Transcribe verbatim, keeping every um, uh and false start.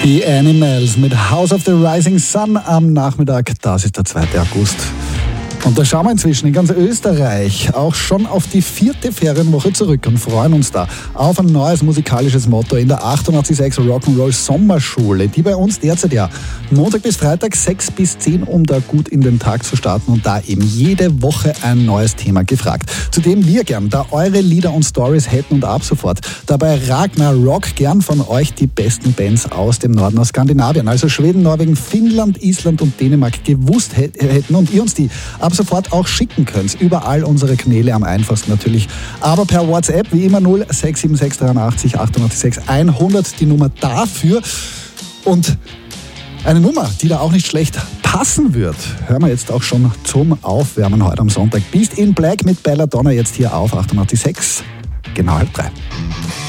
Die Animals mit House of the Rising Sun am Nachmittag. Das ist der zweite August. Und da schauen wir inzwischen in ganz Österreich auch schon auf die vierte Ferienwoche zurück und freuen uns da auf ein neues musikalisches Motto in der achtundachtzig Komma sechs Rock'n'Roll Sommerschule, die bei uns derzeit ja Montag bis Freitag sechs bis zehn, um da gut in den Tag zu starten und da eben jede Woche ein neues Thema gefragt, zu dem wir gern da eure Lieder und Stories hätten und ab sofort dabei Ragnarok gern von euch die besten Bands aus dem Norden, aus Skandinavien, also Schweden, Norwegen, Finnland, Island und Dänemark gewusst hätten und ihr uns die ab sofort auch schicken könnt. Über all unsere Kanäle, am einfachsten natürlich. Aber per WhatsApp, wie immer null sechs sieben sechs dreiundachtzig achtundachtzig sechs hundert, die Nummer dafür. Und eine Nummer, die da auch nicht schlecht passen wird, hören wir jetzt auch schon zum Aufwärmen heute am Sonntag. Beast in Black mit Belladonna jetzt hier auf achtundachtzig Komma sechs, genau halb drei.